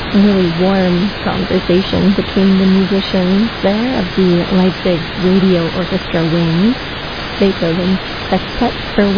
really warm conversation between the musicians there of the Leipzig Radio Orchestra Wing, Beethoven's Sextet for